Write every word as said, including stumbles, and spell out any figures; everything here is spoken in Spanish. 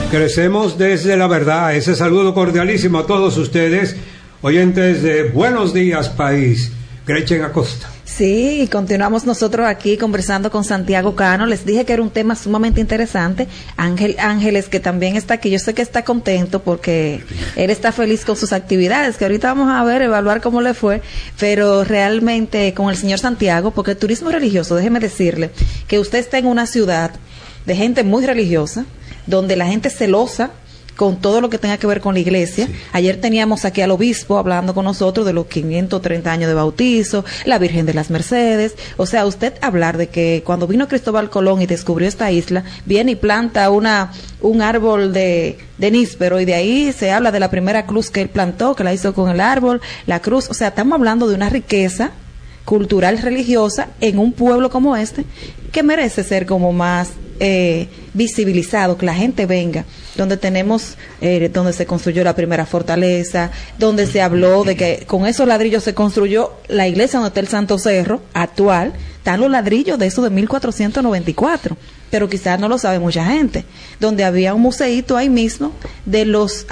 Crecemos desde la verdad. Ese saludo cordialísimo a todos ustedes, oyentes de Buenos Días País. Gretchen Acosta. Sí, y continuamos nosotros aquí conversando con Santiago Cano. Les dije que era un tema sumamente interesante. Ángel Ángeles, que también está aquí, yo sé que está contento porque él está feliz con sus actividades, que ahorita vamos a ver, evaluar cómo le fue, pero realmente con el señor Santiago, porque el turismo religioso, déjeme decirle que usted está en una ciudad de gente muy religiosa, donde la gente es celosa con todo lo que tenga que ver con la iglesia. Sí. Ayer teníamos aquí al obispo hablando con nosotros de los quinientos treinta años de bautizo, la Virgen de las Mercedes. O sea, usted hablar de que cuando vino Cristóbal Colón y descubrió esta isla, viene y planta una un árbol de, de níspero, y de ahí se habla de la primera cruz que él plantó, que la hizo con el árbol, la cruz. O sea, estamos hablando de una riqueza cultural religiosa en un pueblo como este, que merece ser como más eh, visibilizado, que la gente venga, donde tenemos, eh, donde se construyó la primera fortaleza, donde se habló de que con esos ladrillos se construyó la iglesia donde está el Santo Cerro actual. Están los ladrillos de eso de mil cuatrocientos noventa y cuatro, pero quizás no lo sabe mucha gente, donde había un museíto ahí mismo de los